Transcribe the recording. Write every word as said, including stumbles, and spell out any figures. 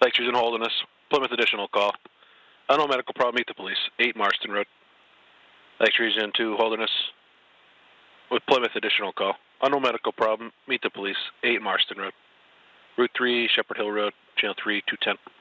Lake Region Holderness, Plymouth additional call. Unknown medical problem, meet the police, eight Marston Road. Lake Region two Holderness with Plymouth additional call. Unknown medical problem, meet the police, eight Marston Road. Route three, Shepherd Hill Road, Channel three, two ten.